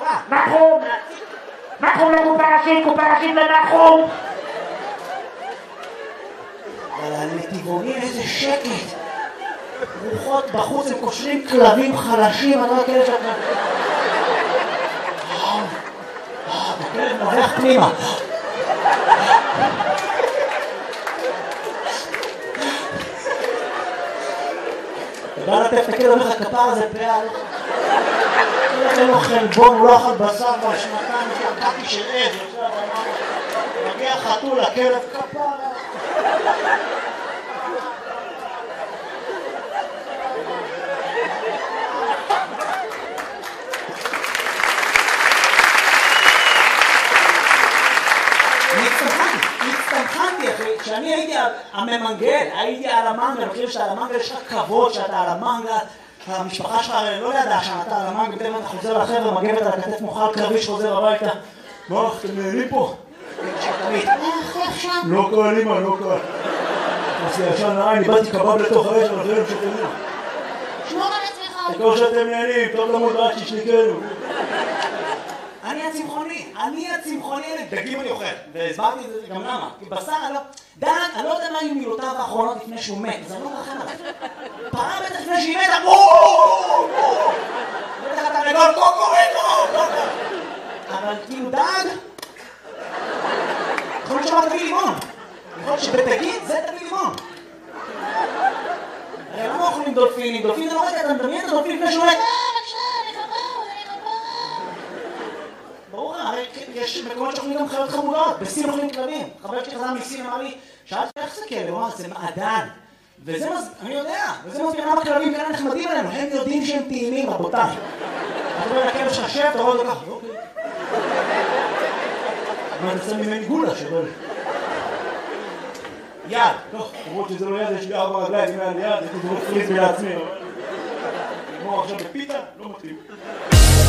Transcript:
חברה. נחום! נחום לקופה ראשית לנחום! אבל הנתיבונים איזה שקט. רוחות בחוץ הם קושרים כלבים חלשים, אני לא כאלה שאתה... הכלב נובח פנימה. אתה בא לטף את הכלב לך כפר הזה פעל. אין לו חלבון, הוא לא אכל בשר בשנתיים, שקעתי של עז, מגיע חתול לכלב כפר. הצטמחנתי אחי, כשאני הייתי הממנגל, הייתי על המנגל, אני חושב שעל המנגל יש לך כבוד שאתה על המנגל, המשפחה שלך לא ידעה שאתה על המנגל, פתאום אתה חוזר לחבר'ה, מגבת על הכתף מוכל קרבי שחוזר הביתה. מה, אתם נהנים פה? לא קל אימא, לא קל. עשי ישן נראה, אני באתי קבב לתוך האש, אבל זה לא שתהנים. שמור על עצמך. תקור שאתם נהנים, טוב למוד רק ששניקנו. אני הצמחוני, דגים אני אוכל, והסברתי את זה גם למה, כי בשר אני לא יודע מה היו מילותיו האחרונות לפני שהוא מת, זה לא רחם עליו. פרה בטח לפני שהיא מתה, בטח אתה רגול, קוקוריקו, אבל כאילו דג, יכול להיות שמה תביא לימון, יכול להיות שבתגיד זה תביא לימון. הרי למה אוכלים דולפינים? דולפין זה לא רגע, אתה מדמיין את הדולפין לפני שהוא מת. ברור, הרי יש מקומות שאוכלים גם חיות חמודות, בסין אוכלים כלבים. חבר שלי חזר מסין אמר לי, שאלתי איך זה כלב? הוא אמר, זה מעדן. וזה אני יודע, וזה מסביר למה כלבים כאלה נחמדים עלינו, הם יודעים שהם טעימים, רבותיי. אתה אומר לכלב שחשב, אתה רואה אותו ככה, אוקיי. אבל נצא ממני גולה שבל. יד, טוב, למרות שזה לא יד, יש לי 4 רגליים, אם היה לי יד, הייתי דורות פריז לעצמי. כמו עכשיו בפיתה, לא מתאים.